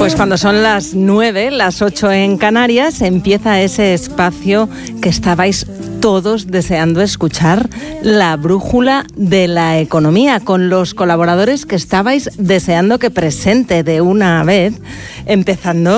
Pues cuando son las 9, las 8 en Canarias, empieza ese espacio que estabais todos deseando escuchar, la brújula de la economía, con los colaboradores que estabais deseando que presente de una vez, empezando